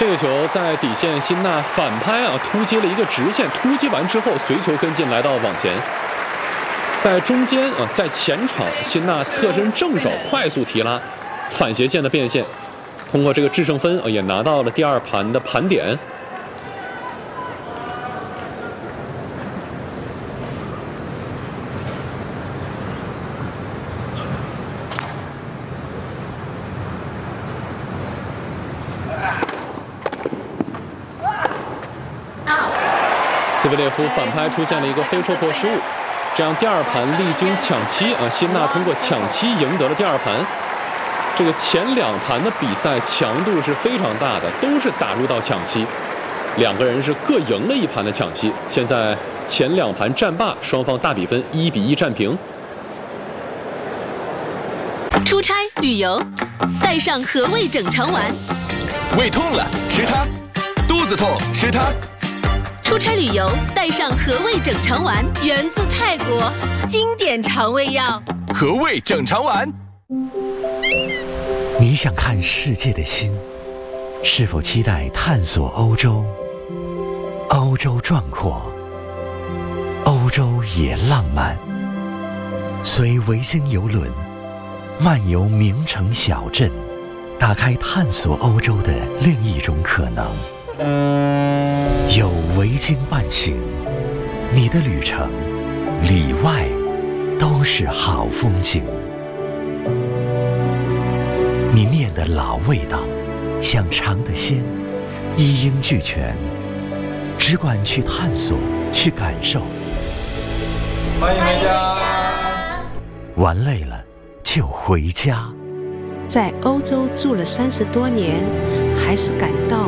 这个球在底线，辛纳反拍啊，突击了一个直线，突击完之后随球跟进，来到网前。在中间啊，在前场，辛纳侧身正手快速提拉，反斜线的变线，通过这个制胜分啊，也拿到了第2盘的盘点。兹维列夫反拍出现了一个非戳破失误，这样第2盘历经抢七啊，辛纳通过抢七赢得了第2盘。这个前2盘的比赛强度是非常大的，都是打入到抢七，两个人是各赢了1盘的抢七。现在前2盘战罢，双方大比分1-1战平。 出差旅游，带上和味整肠丸。 胃痛了吃它，肚子痛吃它。 出差旅游带上和味整肠丸，源自泰国，经典肠胃药。 和味整肠丸。 你想看世界的心，是否期待探索欧洲？欧洲壮阔，欧洲也浪漫。随维京邮轮漫游名城小镇，打开探索欧洲的另一种可能。有维京伴行，你的旅程里外都是好风景。你面的老味道，想尝的鲜，一应俱全，只管去探索，去感受。 欢迎回家。 玩累了就回家。 在欧洲住了30多年，还是感到